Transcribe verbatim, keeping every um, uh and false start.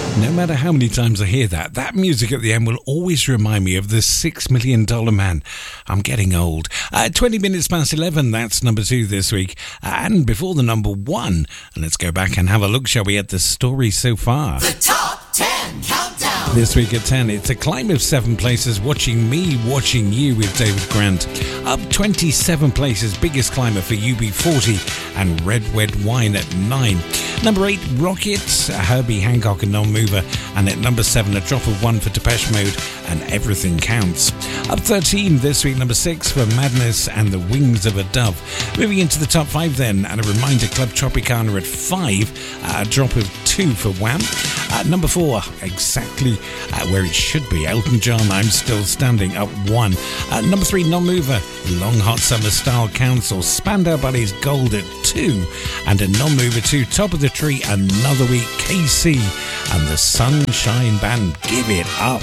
No matter how many times I hear that, that music at the end will always remind me of the Six Million Dollar Man. I'm getting old. Uh, twenty minutes past eleven, that's number two this week. And before the number one, let's go back and have a look, shall we, at the story so far. The Top ten Countdown. This week at ten, it's a climb of seven places, Watching Me, Watching You with David Grant. Up twenty-seven places, biggest climber for U B forty and Red Red Wine at nine. Number eight, Rockets, Herbie Hancock and Non-Mover. And at number seven, a drop of one for Depeche Mode and Everything Counts. Up thirteen this week, number six for Madness and the Wings of a Dove. Moving into the top five then, and a reminder, Club Tropicana at five, a drop of two for Wham. At number four, exactly uh, where it should be, Elton John, I'm Still Standing, up one. At number three, Non-Mover, Long Hot Summer Style Council, Spandau Ballet's Gold at two. And a Non-Mover two, top of the tree, another week, K C and the Sunshine Band, Give It Up.